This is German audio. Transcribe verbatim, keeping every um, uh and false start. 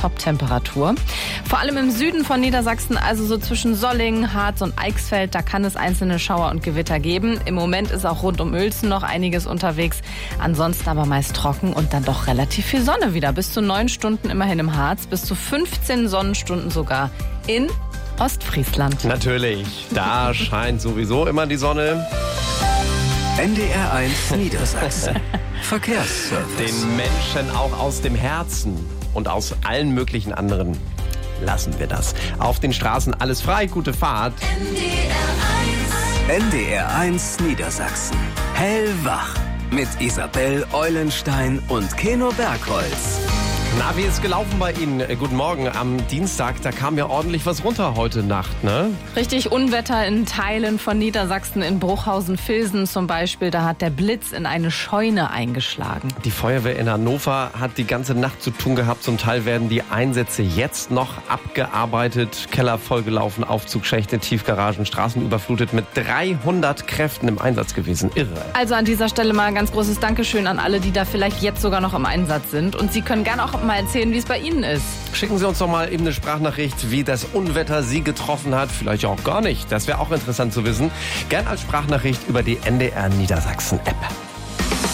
Top-Temperatur. Vor allem im Süden von Niedersachsen, also so zwischen Sollingen, Harz und Eichsfeld, da kann es einzelne Schauer und Gewitter geben. Im Moment ist auch rund um Uelzen noch einiges unterwegs. Ansonsten aber meist trocken und dann doch relativ viel Sonne wieder. Bis zu neun Stunden immerhin im Harz, bis zu fünfzehn Sonnenstunden sogar in Ostfriesland. Natürlich, da scheint sowieso immer die Sonne. N D R eins Niedersachsen. Verkehrsservice. Den Menschen auch aus dem Herzen und aus allen möglichen anderen lassen wir das. Auf den Straßen alles frei, gute Fahrt. N D R eins Niedersachsen. Hellwach. Mit Isabel Eulenstein und Keno Bergholz. Na, wie ist gelaufen bei Ihnen? Äh, guten Morgen. Am Dienstag, da kam ja ordentlich was runter heute Nacht, ne? Richtig Unwetter in Teilen von Niedersachsen, in Bruchhausen-Vilsen zum Beispiel. Da hat der Blitz in eine Scheune eingeschlagen. Die Feuerwehr in Hannover hat die ganze Nacht zu tun gehabt. Zum Teil werden die Einsätze jetzt noch abgearbeitet. Keller vollgelaufen, Aufzugschächte, Tiefgaragen, Straßen überflutet, mit dreihundert Kräften im Einsatz gewesen. Irre. Also an dieser Stelle mal ein ganz großes Dankeschön an alle, die da vielleicht jetzt sogar noch im Einsatz sind. Und Sie können gerne auch mal erzählen, wie es bei Ihnen ist. Schicken Sie uns doch mal eben eine Sprachnachricht, wie das Unwetter Sie getroffen hat. Vielleicht auch gar nicht. Das wäre auch interessant zu wissen. Gern als Sprachnachricht über die N D R Niedersachsen App.